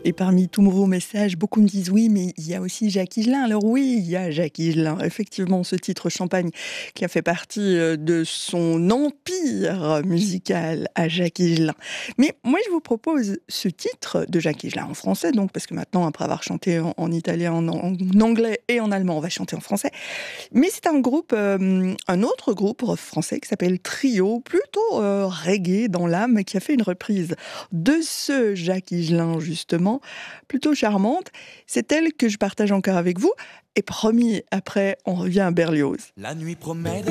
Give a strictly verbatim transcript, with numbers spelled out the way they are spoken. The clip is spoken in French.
Et parmi tous vos messages, beaucoup me disent oui, mais il y a aussi Jacques Higelin. Alors oui, il y a Jacques Higelin. Effectivement, ce titre Champagne qui a fait partie de son empire musical à Jacques Higelin. Mais moi, je vous propose ce titre de Jacques Higelin en français, donc parce que maintenant, après avoir chanté en, en italien, en, en anglais et en allemand, on va chanter en français. Mais c'est un groupe, euh, un autre groupe français qui s'appelle Trio, plutôt euh, reggae dans l'âme, qui a fait une reprise de ce Jacques Higelin, justement, plutôt charmante. C'est elle que je partage encore avec vous. Et promis, après, on revient à Berlioz. La nuit promet